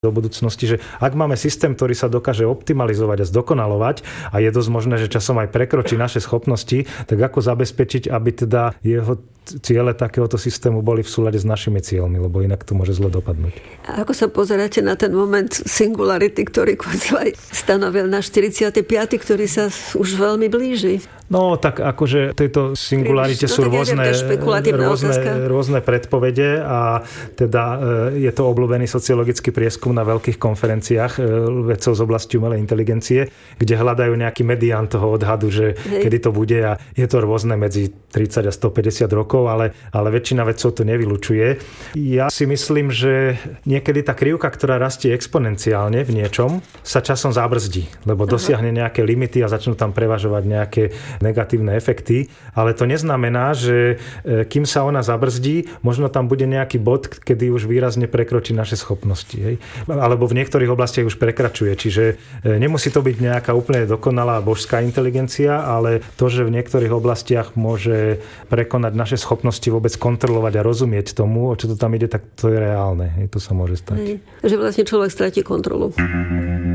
do budúcnosti, že ak máme systém, ktorý sa dokáže optimalizovať a zdokonalovať a je dosť možné, že časom aj prekročí naše schopnosti, tak ako zabezpečiť, aby teda jeho ciele takéhoto systému boli v súlade s našimi cieľmi, lebo inak to môže zle dopadnúť. A ako sa pozeráte na ten moment singularity, ktorý Kurzweil stanovil na 45., ktorý sa už veľmi blíži? No, tak akože tejto singularite sú rôzne predpovede a teda je to obľúbený sociologický prieskum na veľkých konferenciách vedcov z oblasti umelej inteligencie, kde hľadajú nejaký medián toho odhadu, že kedy to bude a je to rôzne medzi 30 a 150 rokov, ale väčšina vedcov to nevylučuje. Ja si myslím, že niekedy tá krivka, ktorá rastie exponenciálne v niečom, sa časom zabrzdí, lebo dosiahne nejaké limity a začnú tam prevažovať nejaké negatívne efekty, ale to neznamená, že kým sa ona zabrzdí, možno tam bude nejaký bod, kedy už výrazne prekročí naše schopnosti. Hej? Alebo v niektorých oblastiach už prekračuje. Čiže nemusí to byť nejaká úplne dokonalá božská inteligencia, ale to, že v niektorých oblastiach môže prekonať naše schopnosti vôbec kontrolovať a rozumieť tomu, o čo to tam ide, tak to je reálne. Hej? To sa môže stať. Že vlastne človek stratí kontrolu.